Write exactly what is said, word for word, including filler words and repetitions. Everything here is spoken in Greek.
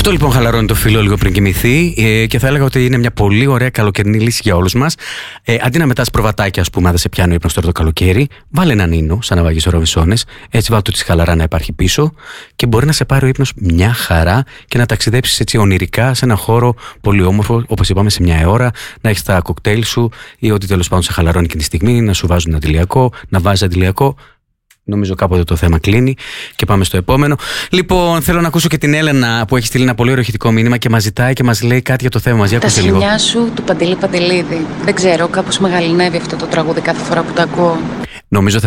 Αυτό λοιπόν χαλαρώνει το φύλλο λίγο πριν κοιμηθεί ε, και θα έλεγα ότι είναι μια πολύ ωραία καλοκαιρινή λύση για όλους μας. Ε, αντί να μετάς προβατάκια, ας πούμε, αν δεν σε πιάνει ο ύπνος τώρα το καλοκαίρι, βάλε έναν ίνο, σαν να βάγεις ροβισόνες, έτσι βάλτε το χαλαρά να υπάρχει πίσω και μπορεί να σε πάρει ο ύπνος μια χαρά και να ταξιδέψεις έτσι ονειρικά σε ένα χώρο πολύ όμορφο, όπως είπαμε, σε μια ώρα, να έχεις τα κοκτέιλ σου ή ό,τι τέλος πάντων σε χαλαρώνει εκείνη τη στιγμή, να σου βάζουν αντιλιακό, να βάζεις αντιλιακό. Νομίζω κάποτε το θέμα κλείνει και πάμε στο επόμενο. Λοιπόν, θέλω να ακούσω και την Έλενα που έχει στείλει ένα πολύ ωραίο ηχητικό μήνυμα και μας ζητάει και μας λέει κάτι για το θέμα μας. Για τα σιλιά σου του Παντελή Παντελίδη. Δεν ξέρω, κάπως με γαληνεύει αυτό το τραγούδι κάθε φορά που το ακούω. Νομίζω